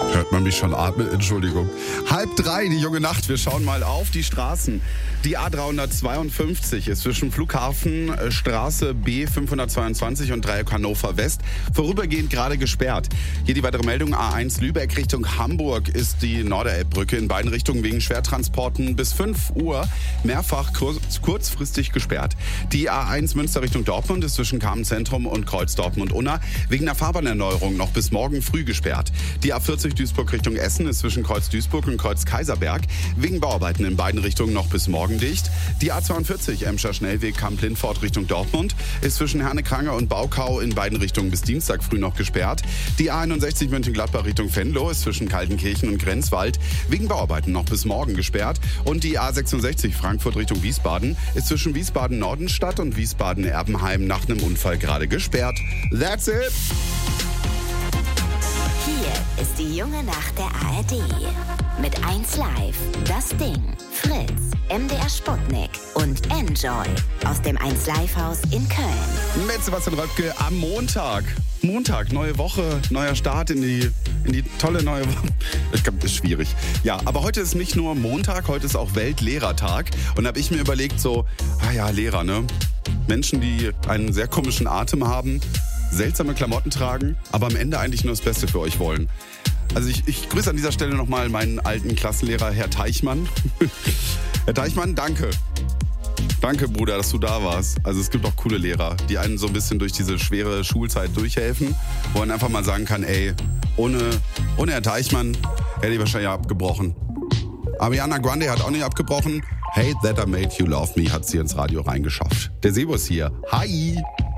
Hört man mich schon atmen? Entschuldigung. 2:30, die junge Nacht. Wir schauen mal auf die Straßen. Die A352 ist zwischen Flughafen, Straße B522 und Dreieck Hannover West vorübergehend gerade gesperrt. Hier die weitere Meldung. A1 Lübeck Richtung Hamburg ist die Norderelbbrücke in beiden Richtungen wegen Schwertransporten bis 5 Uhr mehrfach kurzfristig gesperrt. Die A1 Münster Richtung Dortmund ist zwischen Kamenz-Zentrum und Kreuz Dortmund-Unna wegen der Fahrbahnerneuerung noch bis morgen früh gesperrt. Die A40 Duisburg Richtung Essen ist zwischen Kreuz Duisburg und Kreuz Kaiserberg wegen Bauarbeiten in beiden Richtungen noch bis morgen dicht. Die A42 Emscher Schnellweg Kamp-Lindfort Richtung Dortmund ist zwischen Herne-Krange und Baukau in beiden Richtungen bis Dienstag früh noch gesperrt. Die A61 Mönchengladbach Richtung Venlo ist zwischen Kaltenkirchen und Grenzwald wegen Bauarbeiten noch bis morgen gesperrt. Und die A66 Frankfurt Richtung Wiesbaden ist zwischen Wiesbaden-Nordenstadt und Wiesbaden-Erbenheim nach einem Unfall gerade gesperrt. That's it! Hier ist die junge Nacht der ARD. Mit 1Live, Das Ding, Fritz, MDR Sputnik und Enjoy aus dem 1Live-Haus in Köln. Mit Sebastian Röpke am Montag. Montag, neue Woche, neuer Start in die tolle neue Woche. Ich glaube, das ist schwierig. Ja, aber heute ist nicht nur Montag, heute ist auch Weltlehrertag. Und da habe ich mir überlegt so, Lehrer, ne? Menschen, die einen sehr komischen Atem haben, seltsame Klamotten tragen, aber am Ende eigentlich nur das Beste für euch wollen. Also ich grüße an dieser Stelle nochmal meinen alten Klassenlehrer, Herr Teichmann. Herr Teichmann, danke. Danke, Bruder, dass du da warst. Also es gibt auch coole Lehrer, die einen so ein bisschen durch diese schwere Schulzeit durchhelfen, wo man einfach mal sagen kann, ey, ohne Herr Teichmann hätte ich wahrscheinlich abgebrochen. Ariana Grande hat auch nicht abgebrochen. Hate That I Made You Love Me hat sie ins Radio reingeschafft. Der Sebo ist hier. Hi!